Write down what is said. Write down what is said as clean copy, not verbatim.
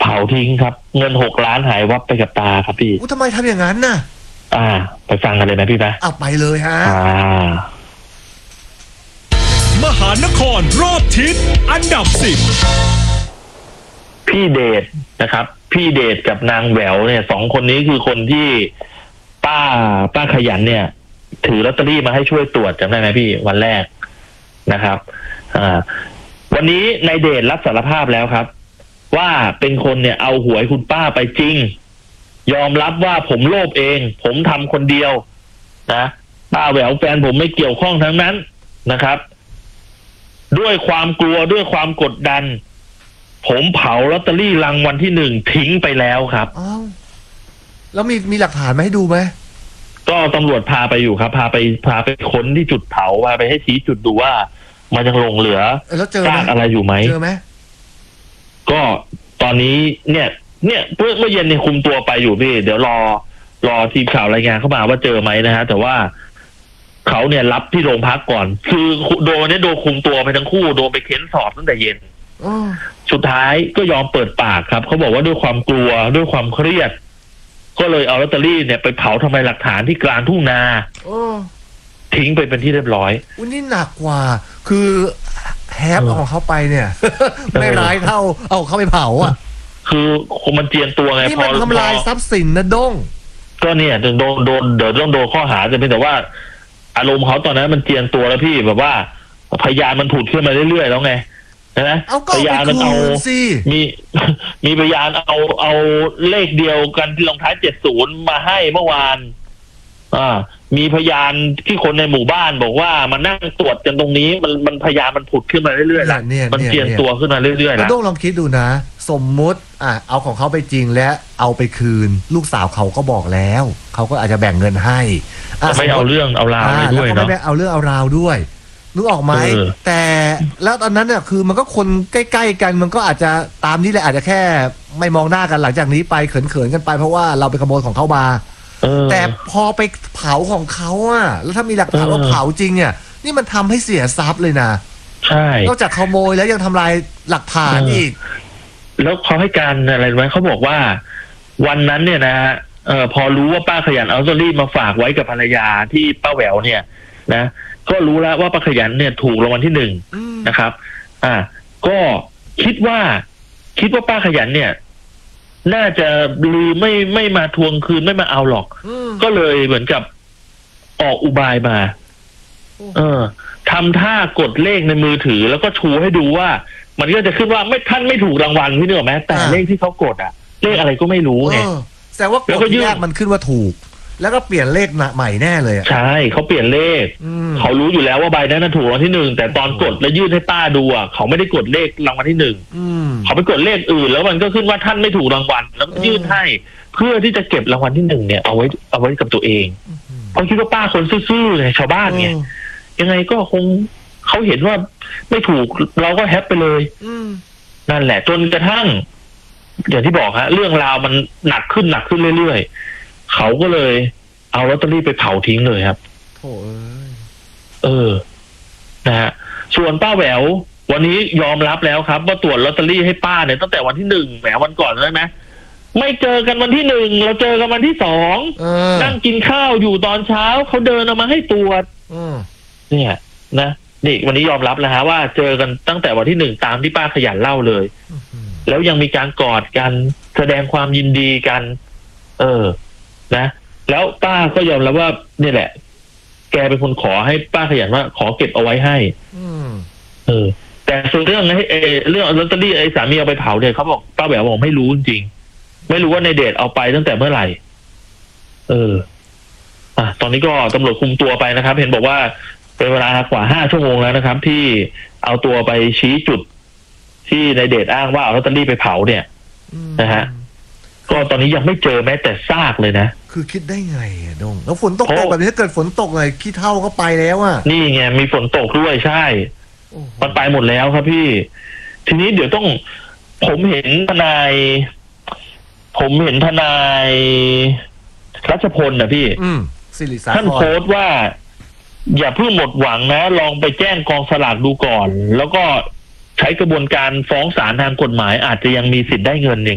าทิ้งครับเงิน6 ล้านหายวับไปกับตาครับพี่ทำไมทำอย่างนั้นน่ะไปฟังกันเลยไหมพี่นะไปเลยฮะมหานครรอบทิศอันดับ10 พี่เดชนะครับพี่เดชกับนางแหววเนี่ย2 คนนี้คือคนที่ป้าขยันเนี่ยถือลอตเตอรี่มาให้ช่วยตรวจจำได้ไหมพี่วันแรกนะครับวันนี้นายเดชรับสารภาพแล้วครับว่าเป็นคนเนี่ยเอาหวยคุณป้าไปจริงยอมรับว่าผมโลภเองผมทำคนเดียวนะป้าแหววแฟนผมไม่เกี่ยวข้องทั้งนั้นนะครับด้วยความกลัวด้วยความกดดันผมเผาลอตเตอรี่รางวัลที่1ทิ้งไปแล้วครับแล้วมีหลักฐานมาให้ดูไหมก็ตำรวจพาไปอยู่ครับพาไปค้นที่จุดเผาพาไปให้ชี้จุดดูว่ามันยังหลงเหลือซากอะไรอยู่ไหมเจอไหมก็ตอนนี้เนี่ยเมื่อเย็นเนี่ยคุมตัวไปอยู่พี่เดี๋ยวรอทีมข่าวรายงานเข้ามาว่าเจอไหมนะฮะแต่ว่าเขาเนี่ยรับที่โรงพักก่อนคือโดนคุมตัวไปทั้งคู่โดนไปเค้นสอบตั้งแต่เย็นสุดท้ายก็ยอมเปิดปากครับเขาบอกว่าด้วยความกลัวด้วยความเครียดก็เลยเอาลอตเตอรี่เนี่ยไปเผาทำลายหลักฐานที่กลางทุ่งนาทิ้งไปเป็นที่เรียบร้อยนี่หนักกว่าคือแฮปของเขาไปเนี่ย ไม่ร้ายเท่าเอาเขาไปเผาคือมันเจียนตัวไงนี่มันทำลายทรัพย์สินนะด้งก็เนี่ยถึงโดนเดี๋ยวต้องโดนข้อหาจะเป็นแต่ว่าอารมณ์เขาตอนนั้นมันเจียนตัวแล้วพี่แบบว่าพยานมันผุดขึ้นมาเรื่อยๆแล้วไงนะพยานมันมีพยานเอาเลขเดียวกันที่ลงท้าย70มาให้เมื่อวานมีพยานที่คนในหมู่บ้านบอกว่ามันนั่งตรวจกันตรงนี้มันพยานมันผุดขึ้นมาเรื่อยๆแล้วมันเจียนตัวขึ้นมาเรื่อยๆแล้วต้องลองคิดดูนะสมมุติเอาของเขาไปจริงและเอาไปคืนลูกสาวเขาก็บอกแล้วเขาก็อาจจะแบ่งเงินให้ไม่เอาเรื่องเอาราวด้วยเนาะไม่เอาเรื่องเอาราวด้วยนึกออกไหมแต่แล้วตอนนั้นเนี่ยคือมันก็คนใกล้ๆกันมันก็อาจจะตามนี้แหละอาจจะแค่ไม่มองหน้ากันหลังจากนี้ไปเขินๆกันไปเพราะว่าเราไปขโมยของเขามาแต่พอไปเผาของเขาแล้วถ้ามีหลักฐานว่าเผาจริงเนี่ยนี่มันทำให้เสียทรัพย์เลยนะใช่นอกจากขโมยแล้วยังทำลายหลักฐานอีกแล้วเขาให้การอะไรไหมเขาบอกว่าวันนั้นเนี่ยนะพอรู้ว่าป้าขยันเอาลอตเตอรี่มาฝากไว้กับภรรยาที่ป้าแหววเนี่ยนะก็รู้แล้วว่าป้าขยันเนี่ยถูกรางวัลที่1นะครับก็คิดว่าป้าขยันเนี่ยน่าจะลืมไม่มาทวงคืนไม่มาเอาหรอกก็เลยเหมือนกับออกอุบายมาทำท่ากดเลขในมือถือแล้วก็ชูให้ดูว่ามันก็จะขึ้นว่าท่านไม่ถูกรางวัลพี่นึกออกไหมแต่เลขที่เขากดเลขอะไรก็ไม่รู้ไงแต่ว่ากดแรกมันขึ้นว่าถูกแล้วก็เปลี่ยนเลขใหม่แน่เลยใช่เขาเปลี่ยนเลขเขารู้อยู่แล้วว่าใบนั้นถูกรางวัลที่1แต่ตอนกดแล้วยื่นให้ป้าดูเขาไม่ได้กดเลขรางวัลที่1เขาไปกดเลขอื่นแล้วมันก็ขึ้นว่าท่านไม่ถูกรางวัลแล้วยื่นให้เพื่อที่จะเก็บรางวัลที่1เนี่ยเอาไว้กับตัวเองเขาคิดว่าป้าคนซื่อๆไงชาวบ้านไงยังไงก็คงเขาเห็นว่าไม่ถูกเราก็แฮปไปเลยนั่นแหละจนกระทั่งอย่างที่บอกฮะเรื่องราวมันหนักขึ้นเรื่อยๆเขาก็เลยเอาลอตเตอรี่ไปเผาทิ้งเลยครับนะฮะส่วนป้าแหวววันนี้ยอมรับแล้วครับว่าตรวจลอตเตอรี่ให้ป้าเนี่ยตั้งแต่วันที่1แหมวันก่อนใช่ไหมไม่เจอกันวันที่1เราเจอกันวันที่2นั่งกินข้าวอยู่ตอนเช้าเขาเดินเอามาให้ตรวจเนี่ยนะนี่วันนี้ยอมรับแล้วฮะว่าเจอกันตั้งแต่วันที่1ตามที่ป้าขยันเล่าเลยแล้วยังมีการกอดกันแสดงความยินดีกันนะแล้วป้าก็ยอมรับว่านี่แหละแกเป็นคนขอให้ป้าขยันว่าขอเก็บเอาไว้ให้แต่ส่วนเรื่องลอตเตอรี่ไอ้สามีเอาไปเผาเนี่ยเขาบอกป้าแหววบอกไม่รู้จริงๆไม่รู้ว่าในเดชเอาไปตั้งแต่เมื่อไหร่ตอนนี้ก็ตำรวจคุมตัวไปนะครับเห็นบอกว่าเป็นเวลากว่า5 ชั่วโมงแล้วนะครับที่เอาตัวไปชี้จุดที่ในเดชอ้างว่าเอาลอตเตอรี่ไปเผาเนี่ยนะฮะก็ตอนนี้ยังไม่เจอแม้แต่ซากเลยนะคือคิดได้ไงดงแล้วฝนตกแบบนี้ถ้าเกิดฝนตกเลยขี้เถ้าก็ไปแล้วนี่ไงมีฝนตกด้วยใช่มันไปหมดแล้วครับพี่ทีนี้เดี๋ยวต้องผมเห็นทนายรัชพลนะพี่ท่านโพสต์ว่าอย่าเพิ่งหมดหวังนะลองไปแจ้งกองสลากดูก่อนแล้วก็ใช้กระบวนการฟ้องศาลทางกฎหมายอาจจะยังมีสิทธิ์ได้เงินอย่าง